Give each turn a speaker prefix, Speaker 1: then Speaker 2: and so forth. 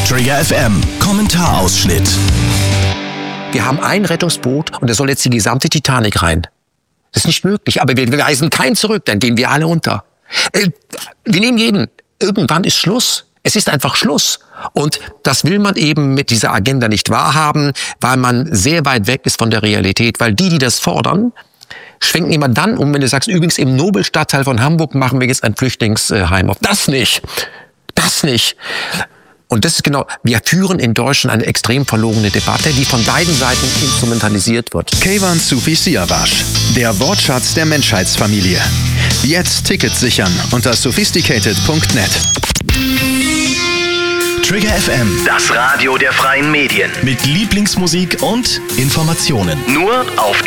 Speaker 1: Trigger FM Kommentarausschnitt.
Speaker 2: Wir haben ein Rettungsboot und da soll jetzt die gesamte Titanic rein. Das ist nicht möglich, aber wir weisen keinen zurück, dann gehen wir alle unter. Wir nehmen jeden. Irgendwann ist Schluss. Es ist einfach Schluss. Und das will man eben mit dieser Agenda nicht wahrhaben, weil man sehr weit weg ist von der Realität. Weil die das fordern, schwenken immer dann um, wenn du sagst, übrigens im Nobelstadtteil von Hamburg machen wir jetzt ein Flüchtlingsheim auf. Das nicht. Das nicht. Und das ist genau, wir führen in Deutschland eine extrem verlogene Debatte, die von beiden Seiten instrumentalisiert wird.
Speaker 3: Keyvan Sufi Siavash, der Wortschatz der Menschheitsfamilie. Jetzt Tickets sichern unter sophisticated.net.
Speaker 1: Trigger FM,
Speaker 4: Das Radio der freien Medien.
Speaker 1: mit Lieblingsmusik und Informationen.
Speaker 4: Nur auf